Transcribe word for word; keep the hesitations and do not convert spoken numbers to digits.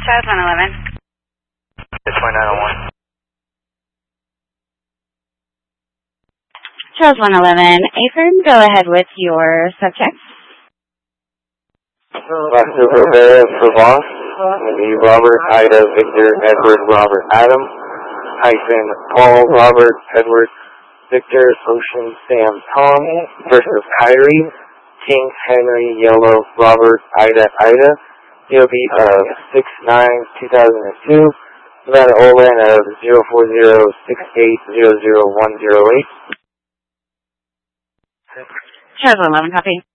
Charles one eleven. six point nine oh one. Charles one eleven. Affirm, go ahead with your subject. Master Rivera for boss. The Robert Ida Victor Edward Robert Adam hyphen Paul Robert Edward Victor Ocean Sam Tom versus Kyrie King Henry Yellow Robert Ida Ida. D O B of six nine two thousand two. Nevada O L A N of zero four zero six eight zero zero one zero eight. Charles one eleven, copy.